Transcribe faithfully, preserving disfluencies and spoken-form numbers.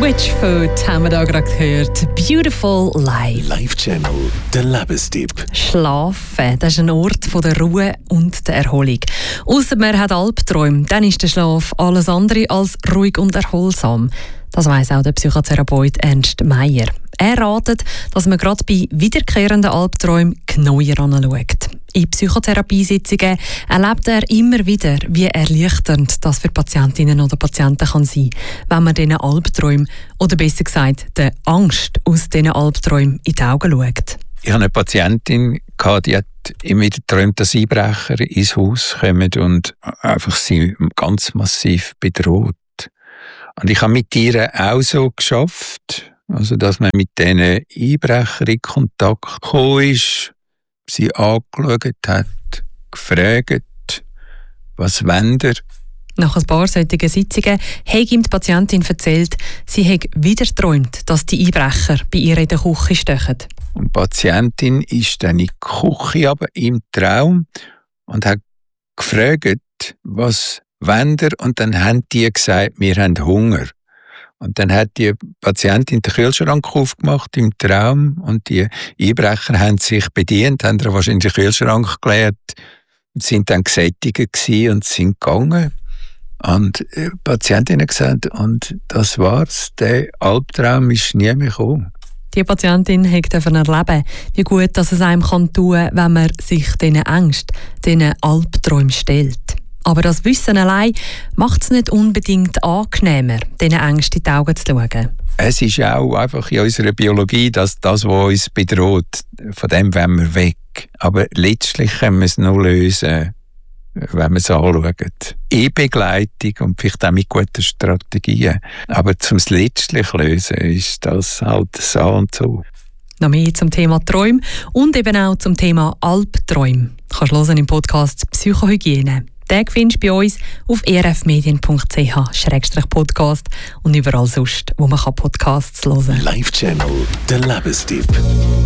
Switch Food haben wir da gerade gehört. Beautiful Life. Life Channel, der Lebenstipp. Schlafen, das ist ein Ort von der Ruhe und der Erholung. Ausser man hat Albträume, dann ist der Schlaf alles andere als ruhig und erholsam. Das weiss auch der Psychotherapeut Ernst Meier. Er ratet, dass man gerade bei wiederkehrenden Albträumen genauer anschaut. In Psychotherapiesitzungen erlebt er immer wieder, wie erleichternd das für Patientinnen oder Patienten kann sein, wenn man diesen Albträumen oder besser gesagt der Angst aus diesen Albträumen in die Augen schaut. Ich hatte eine Patientin, die hat immer wieder geträumt, dass Einbrecher ins Haus kommen und einfach sie ganz massiv bedroht. Und ich habe mit ihr auch so geschafft, also dass man mit diesen Einbrechern in Kontakt gekommen ist, sie angeschaut hat, gefragt, was wollen ihr? Nach ein paar solchen Sitzungen hat ihm die Patientin erzählt, sie habe wieder geträumt, dass die Einbrecher bei ihr in der Küche stehen. Und die Patientin ist dann in die Küche, aber im Traum, und hat gefragt, was wollen ihr? Und dann haben die gesagt, wir haben Hunger. Und dann hat die Patientin den Kühlschrank aufgemacht im Traum und die Einbrecher haben sich bedient, haben wahrscheinlich den Kühlschrank geleert und sind dann gesättigt und sind gegangen. Und die Patientin hat gesagt, und das war's, der Albtraum ist nie mehr gekommen. Die Patientin durfte erleben, wie gut dass es einem tun kann, wenn man sich diesen Ängsten, diesen Albträumen stellt. Aber das Wissen allein macht es nicht unbedingt angenehmer, diesen Ängsten in die Augen zu schauen. Es ist auch einfach in unserer Biologie, dass das, was uns bedroht, von dem wollen wir weg. Aber letztlich können wir es nur lösen, wenn wir es anschauen. In Begleitung und vielleicht auch mit guten Strategien. Aber zum letztlich lösen ist das halt so und so. Noch mehr zum Thema Träume und eben auch zum Thema Albträume. Du kannst hören im Podcast Psychohygiene. Den findest du bei uns auf e r f medien punkt c h slash podcast und überall sonst, wo man Podcasts hören kann. Life Channel, der Lebenstipp.